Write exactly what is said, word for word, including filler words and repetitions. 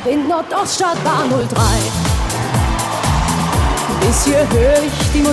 in Nordoststadt Bar null drei. Bis hier höre ich die Musik